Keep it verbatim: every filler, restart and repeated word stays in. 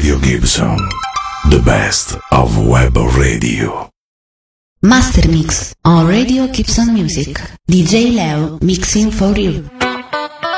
Radio Gibson, the best of web radio. Master Mix on Radio Gibson Music. D J Leo mixing for you.